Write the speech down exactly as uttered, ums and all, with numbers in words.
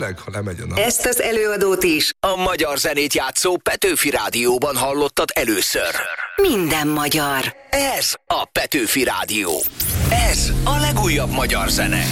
tényleg, ha lemegy a nap. Ezt az előadót is A magyar zenét játszó Petőfi Rádióban hallottad először. minden magyar. Ez a Petőfi Rádió. Ez a legújabb magyar zene.